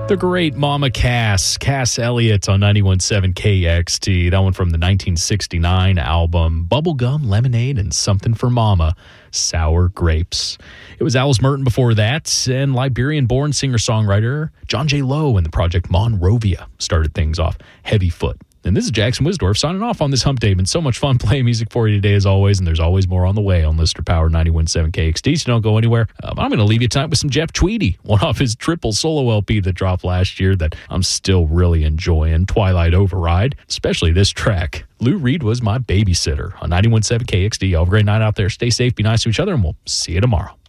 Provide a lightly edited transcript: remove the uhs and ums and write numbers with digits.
The great Mama Cass Elliott on 91.7 KXT. That one from the 1969 album Bubblegum, Lemonade, and Something for Mama, Sour Grapes. It was Alice Merton before that, and Liberian-born singer-songwriter John J. Lowe and the project Monrovia started things off. Heavy Foot. And this is Jackson Wisdorf signing off on this hump day. Been so much fun playing music for you today as always, and there's always more on the way on Lister Power 91.7 KXT, so don't go anywhere. I'm going to leave you tonight with some Jeff Tweedy, one off his triple solo LP that dropped last year that I'm still really enjoying, Twilight Override, especially this track. Lou Reed was my babysitter on 91.7 KXT. Y'all have a great night out there. Stay safe, be nice to each other, and we'll see you tomorrow.